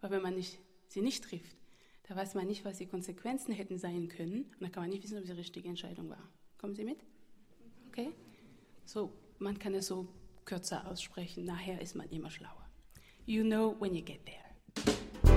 Aber wenn man sie nicht trifft, da weiß man nicht, was die Konsequenzen hätten sein können. Und dann kann man nicht wissen, ob es die richtige Entscheidung war. Kommen Sie mit? Okay? So, man kann es so kürzer aussprechen. Nachher ist man immer schlauer. You know when you get there.